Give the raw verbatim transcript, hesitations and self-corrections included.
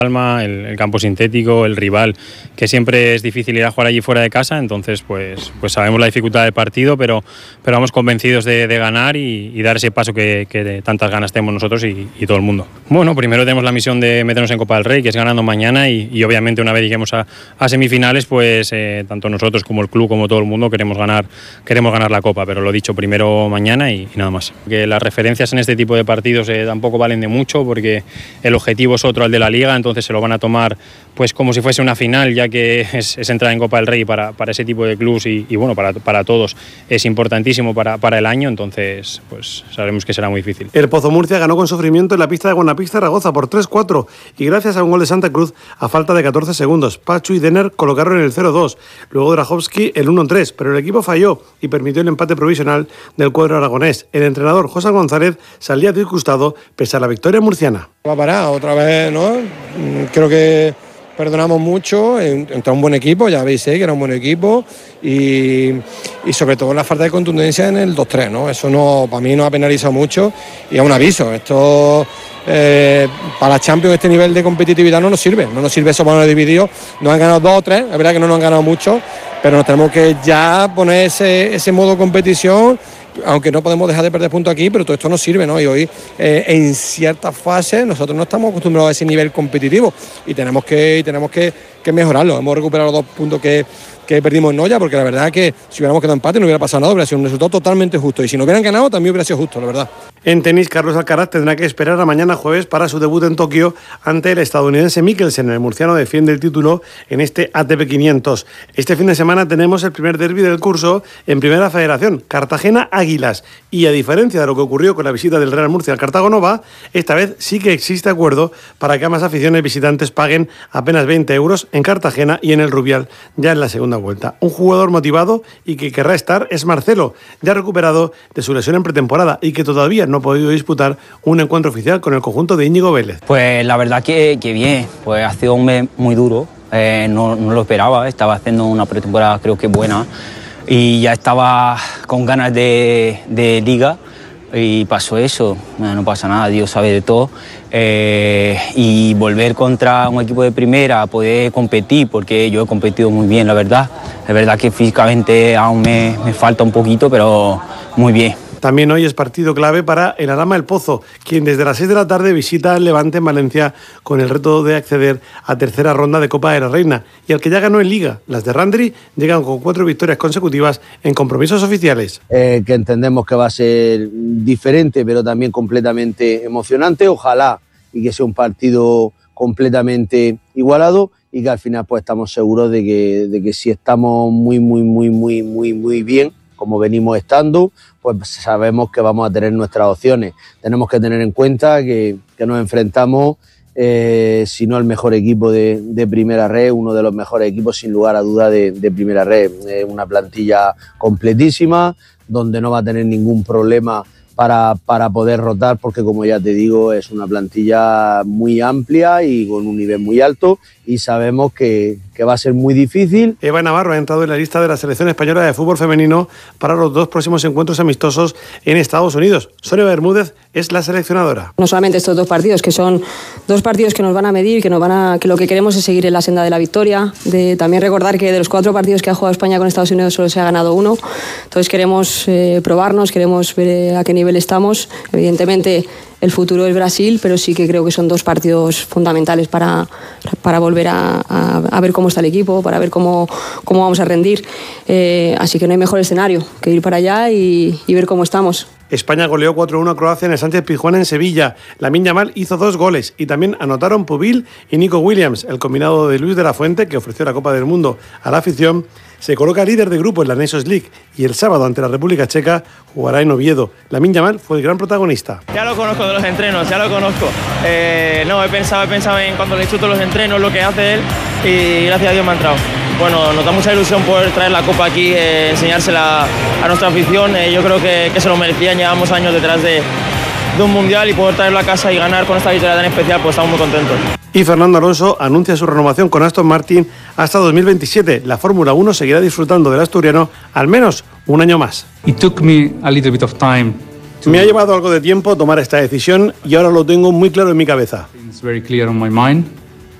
Palma, el, el campo sintético, el rival, que siempre es difícil ir a jugar allí fuera de casa, entonces pues, pues sabemos la dificultad del partido, pero, pero vamos convencidos de, de ganar y, y dar ese paso que, que de tantas ganas tenemos nosotros y, y todo el mundo. Bueno, primero tenemos la misión de meternos en Copa del Rey, que es ganando mañana y, y obviamente una vez lleguemos a, a semifinales, pues eh, tanto nosotros como el club, como todo el mundo queremos ganar, queremos ganar la Copa, pero lo dicho, primero mañana y, y nada más. Que las referencias en este tipo de partidos eh, tampoco valen de mucho porque el objetivo es otro al de la Liga, entonces entonces se lo van a tomar pues como si fuese una final, ya que es, es entrar en Copa del Rey para, para ese tipo de clubs y, y bueno, para, para todos es importantísimo para, para el año, entonces pues sabemos que será muy difícil. El Pozo Murcia ganó con sufrimiento en la pista de Guanapista Zaragoza por tres cuatro y gracias a un gol de Santa Cruz a falta de catorce segundos. Pachu y Denner colocaron el cero dos, luego Drahovski el uno tres, pero el equipo falló y permitió el empate provisional del cuadro aragonés. El entrenador José González salía disgustado pese a la victoria murciana. Va a parar otra vez, ¿no? Creo que perdonamos mucho, entra un buen equipo, ya veis eh, que era un buen equipo y, y sobre todo la falta de contundencia en el dos tres, ¿no? Eso no, para mí nos ha penalizado mucho y es un aviso. Esto eh, para la Champions este nivel de competitividad no nos sirve, no nos sirve esos balones divididos. Nos han ganado dos o tres, es verdad que no nos han ganado mucho, pero nos tenemos que ya poner ese, ese modo competición. Aunque no podemos dejar de perder puntos aquí, pero todo esto nos sirve, ¿no? Y hoy, eh, en ciertas fases, nosotros no estamos acostumbrados a ese nivel competitivo y tenemos que, y tenemos que, que mejorarlo. Hemos recuperado los dos puntos que, que perdimos en Noya, porque la verdad es que si hubiéramos quedado empate no hubiera pasado nada, hubiera sido un resultado totalmente justo. Y si no hubieran ganado, también hubiera sido justo, la verdad. En tenis, Carlos Alcaraz tendrá que esperar a mañana jueves para su debut en Tokio ante el estadounidense Mikkelsen. El murciano defiende el título en este A T P quinientos. Este fin de semana tenemos el primer derbi del curso en Primera Federación, Cartagena-Águilas. Y a diferencia de lo que ocurrió con la visita del Real Murcia al Cartago Nova, esta vez sí que existe acuerdo para que ambas aficiones visitantes paguen apenas veinte euros en Cartagena y en el Rubial, ya en la segunda vuelta. Un jugador motivado y que querrá estar es Marcelo, ya recuperado de su lesión en pretemporada y que todavía no ha podido disputar un encuentro oficial con el conjunto de Íñigo Vélez. Pues la verdad que, que bien, pues ha sido un mes muy duro, eh, no, no lo esperaba, estaba haciendo una pretemporada creo que buena y ya estaba con ganas de, de liga y pasó eso, no pasa nada, Dios sabe de todo. Eh, y volver contra un equipo de primera, poder competir, porque yo he competido muy bien, la verdad. Es verdad que físicamente aún me, me falta un poquito, pero muy bien. También hoy es partido clave para el Arama El Pozo, quien desde las seis de la tarde visita al Levante en Valencia con el reto de acceder a tercera ronda de Copa de la Reina y al que ya ganó en Liga. Las de Randri llegan con cuatro victorias consecutivas en compromisos oficiales. Eh, que entendemos que va a ser diferente, pero también completamente emocionante. Ojalá y que sea un partido completamente igualado y que al final pues estamos seguros de que, de que si estamos muy, muy, muy, muy, muy, muy bien, como venimos estando, pues sabemos que vamos a tener nuestras opciones. Tenemos que tener en cuenta que, que nos enfrentamos, eh, si no al mejor equipo de, de Primera Red, uno de los mejores equipos sin lugar a duda de, de Primera Red. Eh, una plantilla completísima, donde no va a tener ningún problema para, para poder rotar, porque como ya te digo, es una plantilla muy amplia y con un nivel muy alto y sabemos que, que va a ser muy difícil. Eva Navarro ha entrado en la lista de la selección española de fútbol femenino para los dos próximos encuentros amistosos en Estados Unidos. Sonia Bermúdez es la seleccionadora. No solamente estos dos partidos, que son dos partidos que nos van a medir, que, nos van a, que lo que queremos es seguir en la senda de la victoria, de también recordar que de los cuatro partidos que ha jugado España con Estados Unidos solo se ha ganado uno, entonces queremos eh, probarnos, queremos ver a qué nivel estamos. Evidentemente el futuro es Brasil, pero sí que creo que son dos partidos fundamentales para, para volver a, a, a ver cómo está el equipo, para ver cómo, cómo vamos a rendir. Eh, así que no hay mejor escenario que ir para allá y, y ver cómo estamos. España goleó cuatro uno a Croacia en el Sánchez Pizjuán en Sevilla. Lamine Yamal hizo dos goles y también anotaron Pubil y Nico Williams. El combinado de Luis de la Fuente, que ofreció la Copa del Mundo a la afición, se coloca líder de grupo en la Nations League y el sábado ante la República Checa jugará en Oviedo. Lamine Yamal fue el gran protagonista. Ya lo conozco de los entrenos, ya lo conozco. Eh, no, he pensado, he pensado en cuando le disfruto los entrenos, lo que hace él y gracias a Dios me ha entrado. Bueno, nos da mucha ilusión poder traer la Copa aquí, eh, enseñársela a nuestra afición. Eh, yo creo que, que se lo merecían, llevamos años detrás de, de un mundial y poder traerlo a casa y ganar con esta victoria tan especial, pues estamos muy contentos. Y Fernando Alonso anuncia su renovación con Aston Martin hasta dos mil veintisiete. La Fórmula uno seguirá disfrutando del asturiano al menos un año más. It took me a little bit of time to... Me ha llevado algo de tiempo tomar esta decisión y ahora lo tengo muy claro en mi cabeza. It's very clear on my mind.